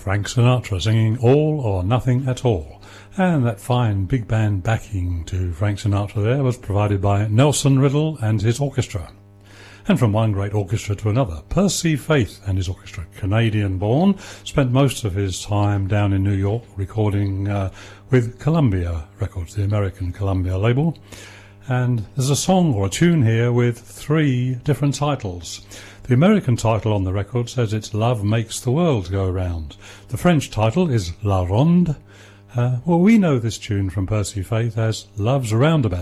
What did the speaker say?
Frank Sinatra singing All or Nothing at All. And that fine big band backing to Frank Sinatra there was provided by Nelson Riddle and his orchestra. And from one great orchestra to another, Percy Faith and his orchestra, Canadian-born, spent most of his time down in New York recording with Columbia Records, the American Columbia label. And there's a song or a tune here with 3 different titles. The American title on the record says it's Love Makes the World Go Round. The French title is La Ronde. Well, we know this tune from Percy Faith as Love's Roundabout.